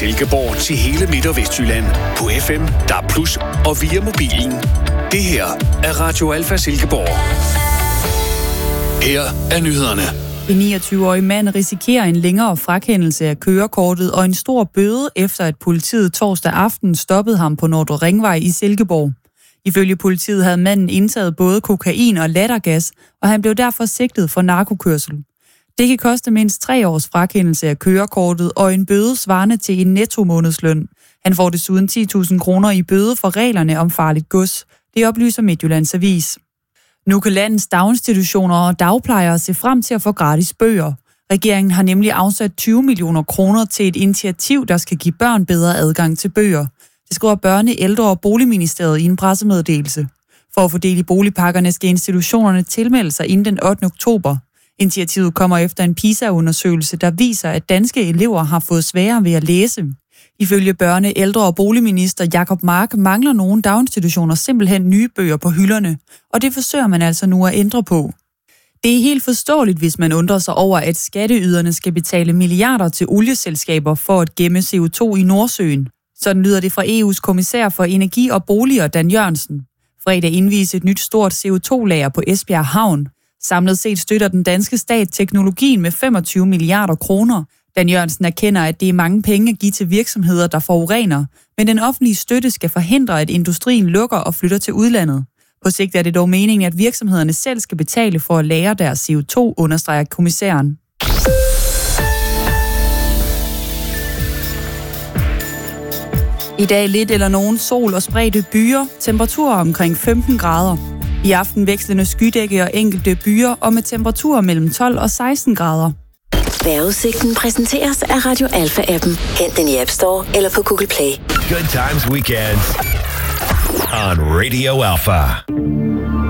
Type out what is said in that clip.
Silkeborg til hele Midt- og Vestjylland på FM, DAB+ og via mobilen. Det her er Radio Alfa Silkeborg. Her er nyhederne. En 29-årig mand risikerer en længere frakendelse af kørekortet og en stor bøde, efter at politiet torsdag aften stoppede ham på Nordre Ringvej i Silkeborg. Ifølge politiet havde manden indtaget både kokain og lattergas, og han blev derfor sigtet for narkokørsel. Det kan koste mindst 3 års frakendelse af kørekortet og en bøde svarende til en netto-månedsløn. Han får desuden 10.000 kroner i bøde for reglerne om farligt gods. Det oplyser Midtjyllands Avis. Nu kan landets daginstitutioner og dagplejere se frem til at få gratis bøger. Regeringen har nemlig afsat 20 millioner kroner til et initiativ, der skal give børn bedre adgang til bøger. Det skriver Børne-, Ældre- og Boligministeriet i en pressemeddelelse. For at få del i boligpakkerne skal institutionerne tilmelde sig inden den 8. oktober. Initiativet kommer efter en PISA-undersøgelse, der viser, at danske elever har fået sværere ved at læse. Ifølge børne-, ældre- og boligminister Jacob Mark mangler nogle daginstitutioner simpelthen nye bøger på hylderne, og det forsøger man altså nu at ændre på. Det er helt forståeligt, hvis man undrer sig over, at skatteyderne skal betale milliarder til olieselskaber for at gemme CO2 i Nordsøen. Sådan lyder det fra EU's kommissær for energi og boliger, Dan Jørgensen. Fredag indvies et nyt stort CO2-lager på Esbjerg Havn. Samlet set støtter den danske stat teknologien med 25 milliarder kroner. Dan Jørgensen erkender, at det er mange penge at give til virksomheder, der forurener, men den offentlige støtte skal forhindre, at industrien lukker og flytter til udlandet. På sigt er det dog meningen, at virksomhederne selv skal betale for at lagre deres CO2, understreger kommissæren. I dag lidt eller nogen sol og spredte byer, temperaturer omkring 15 grader. I aften vekslende skydække og enkelte byer, og med temperaturer mellem 12 og 16 grader. Vejrudsigten præsenteres af Radio Alfa-appen. Hent den i App Store eller på Google Play. Good times weekends on Radio Alfa.